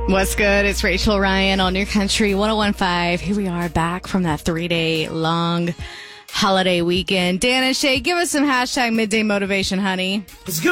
What's good? It's Rachel Ryan on New Country 1015. Here we are back from that 3-day long holiday weekend. Dan and Shay, give us some hashtag midday motivation, honey. Let's go.